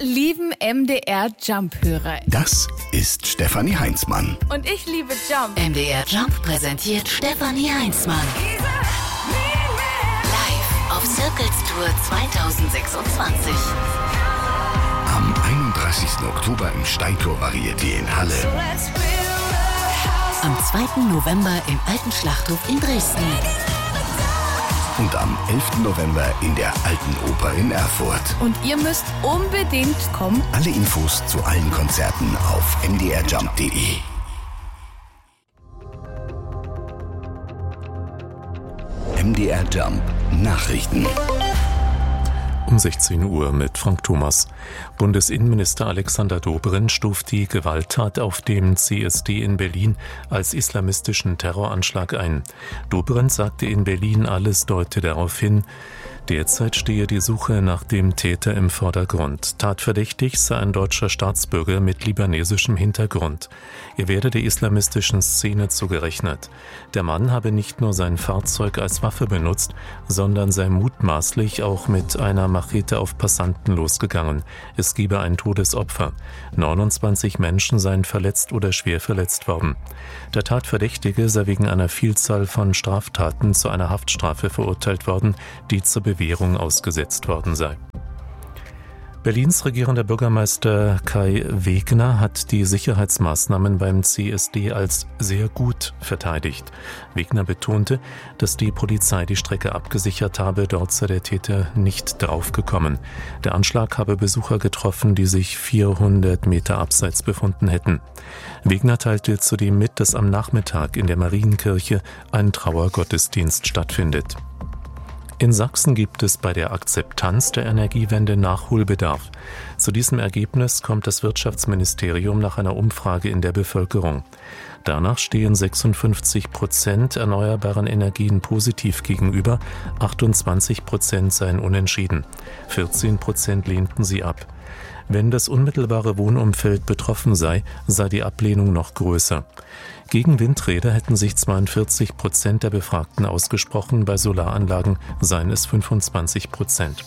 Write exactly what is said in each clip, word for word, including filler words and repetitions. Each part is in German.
lieben M D R Jump-Hörer. Das ist Stefanie Heinzmann. Und ich liebe Jump. M D R Jump präsentiert Stefanie Heinzmann. Live auf Circles Tour zwanzig sechsundzwanzig. Am einunddreißigsten Oktober im Steintor Varieté in Halle. Am zweiten November im Alten Schlachthof in Dresden. Und am elften November in der Alten Oper in Erfurt. Und ihr müsst unbedingt kommen. Alle Infos zu allen Konzerten auf m d r jump punkt d e. M D R Jump Nachrichten. Um sechzehn Uhr mit Frank Thomas. Bundesinnenminister Alexander Dobrindt stuft die Gewalttat auf dem C S D in Berlin als islamistischen Terroranschlag ein. Dobrindt sagte in Berlin, alles deute darauf hin, derzeit stehe die Suche nach dem Täter im Vordergrund. Tatverdächtig sei ein deutscher Staatsbürger mit libanesischem Hintergrund. Er werde der islamistischen Szene zugerechnet. Der Mann habe nicht nur sein Fahrzeug als Waffe benutzt, sondern sei mutmaßlich auch mit einer Machete auf Passanten losgegangen. Es gebe ein Todesopfer. neunundzwanzig Menschen seien verletzt oder schwer verletzt worden. Der Tatverdächtige sei wegen einer Vielzahl von Straftaten zu einer Haftstrafe verurteilt worden, die zur Bewährung ausgesetzt worden sei. Berlins regierender Bürgermeister Kai Wegner hat die Sicherheitsmaßnahmen beim C S D als sehr gut verteidigt. Wegner betonte, dass die Polizei die Strecke abgesichert habe, dort sei der Täter nicht draufgekommen. Der Anschlag habe Besucher getroffen, die sich vierhundert Meter abseits befunden hätten. Wegner teilte zudem mit, dass am Nachmittag in der Marienkirche ein Trauergottesdienst stattfindet. In Sachsen gibt es bei der Akzeptanz der Energiewende Nachholbedarf. Zu diesem Ergebnis kommt das Wirtschaftsministerium nach einer Umfrage in der Bevölkerung. Danach stehen sechsundfünfzig Prozent erneuerbaren Energien positiv gegenüber, achtundzwanzig Prozent seien unentschieden, vierzehn Prozent lehnten sie ab. Wenn das unmittelbare Wohnumfeld betroffen sei, sei die Ablehnung noch größer. Gegen Windräder hätten sich zweiundvierzig Prozent der Befragten ausgesprochen, bei Solaranlagen seien es fünfundzwanzig Prozent.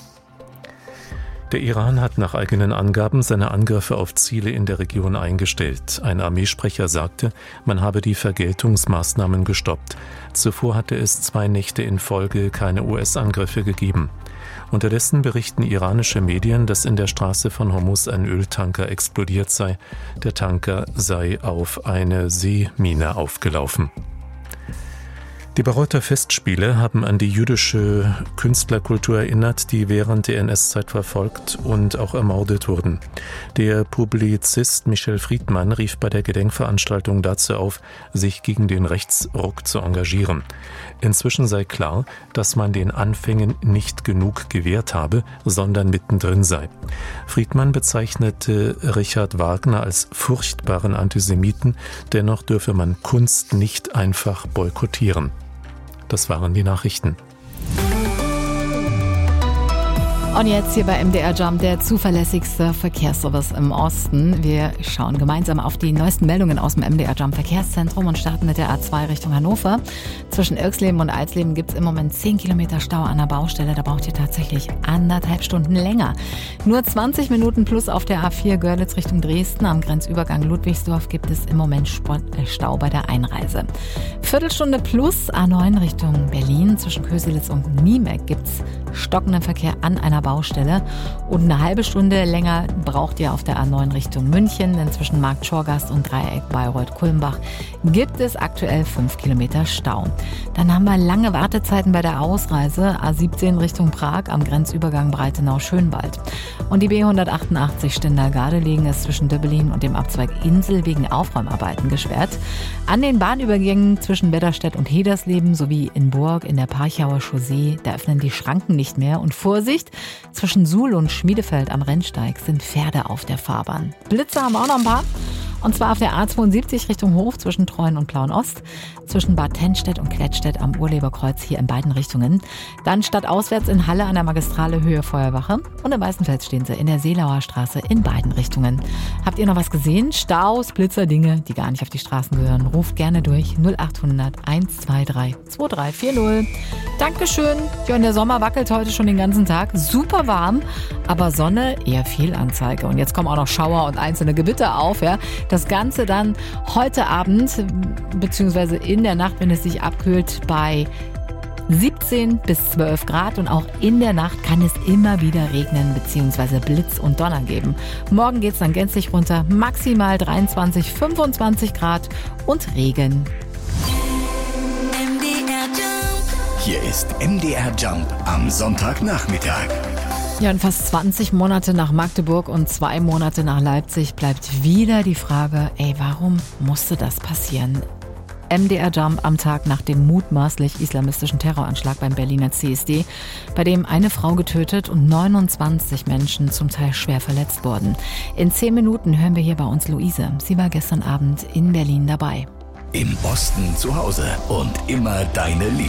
Der Iran hat nach eigenen Angaben seine Angriffe auf Ziele in der Region eingestellt. Ein Armeesprecher sagte, man habe die Vergeltungsmaßnahmen gestoppt. Zuvor hatte es zwei Nächte in Folge keine U S-Angriffe gegeben. Unterdessen berichten iranische Medien, dass in der Straße von Hormuz ein Öltanker explodiert sei. Der Tanker sei auf eine Seemine aufgelaufen. Die Bayreuther Festspiele haben an die jüdische Künstlerkultur erinnert, die während der N S-Zeit verfolgt und auch ermordet wurden. Der Publizist Michel Friedmann rief bei der Gedenkveranstaltung dazu auf, sich gegen den Rechtsruck zu engagieren. Inzwischen sei klar, dass man den Anfängen nicht genug gewährt habe, sondern mittendrin sei. Friedmann bezeichnete Richard Wagner als furchtbaren Antisemiten, dennoch dürfe man Kunst nicht einfach boykottieren. Das waren die Nachrichten. Und jetzt hier bei M D R Jump, der zuverlässigste Verkehrsservice im Osten. Wir schauen gemeinsam auf die neuesten Meldungen aus dem M D R Jump Verkehrszentrum und starten mit der A zwei Richtung Hannover. Zwischen Irxleben und Alsleben gibt es im Moment zehn Kilometer Stau an der Baustelle. Da braucht ihr tatsächlich anderthalb Stunden länger. Nur zwanzig Minuten plus auf der A vier Görlitz Richtung Dresden. Am Grenzübergang Ludwigsdorf gibt es im Moment Stau bei der Einreise. Viertelstunde plus A neun Richtung Berlin. Zwischen Köselitz und Niemek gibt es stockenden Verkehr an einer Baustelle. Und eine halbe Stunde länger braucht ihr auf der A neun Richtung München, denn zwischen Markt Schorgast und Dreieck Bayreuth-Kulmbach gibt es aktuell fünf Kilometer Stau. Dann haben wir lange Wartezeiten bei der Ausreise A siebzehn Richtung Prag am Grenzübergang Breitenau-Schönwald. Und die B hundertachtundachtzig Stendal-Gardelegen ist zwischen Döbbelin und dem Abzweig Insel wegen Aufräumarbeiten gesperrt. An den Bahnübergängen zwischen Wedderstedt und Hedersleben sowie in Burg in der Parchauer Chaussee, da öffnen die Schranken nicht mehr. Und Vorsicht, zwischen Suhl und Schmiedefeld am Rennsteig sind Pferde auf der Fahrbahn. Blitze haben wir auch noch ein paar. Und zwar auf der A zweiundsiebzig Richtung Hof zwischen Treuen und Plauen-Ost, zwischen Bad Tennstedt und Klettstedt am Urleberkreuz hier in beiden Richtungen. Dann stadtauswärts in Halle an der Magistrale Höhe Feuerwache und in Weißenfels stehen sie in der Seelauer Straße in beiden Richtungen. Habt ihr noch was gesehen? Staus, Blitzer, Dinge, die gar nicht auf die Straßen gehören? Ruft gerne durch null acht hundert eins zwei drei zwei drei vier null. Dankeschön. Ja, und der Sommer wackelt heute schon den ganzen Tag. Super warm. Aber Sonne, eher Fehlanzeige. Und jetzt kommen auch noch Schauer und einzelne Gewitter auf. Ja. Das Ganze dann heute Abend, beziehungsweise in der Nacht, wenn es sich abkühlt, bei siebzehn bis zwölf Grad. Und auch in der Nacht kann es immer wieder regnen, beziehungsweise Blitz und Donner geben. Morgen geht es dann gänzlich runter, maximal dreiundzwanzig, fünfundzwanzig Grad und Regen. Hier ist M D R Jump am Sonntagnachmittag. Ja, und fast zwanzig Monate nach Magdeburg und zwei Monate nach Leipzig bleibt wieder die Frage, ey, warum musste das passieren? M D R Jump am Tag nach dem mutmaßlich islamistischen Terroranschlag beim Berliner C S D, bei dem eine Frau getötet und neunundzwanzig Menschen zum Teil schwer verletzt wurden. In zehn Minuten hören wir hier bei uns Luise. Sie war gestern Abend in Berlin dabei. Im Osten zu Hause und immer deine Liebe.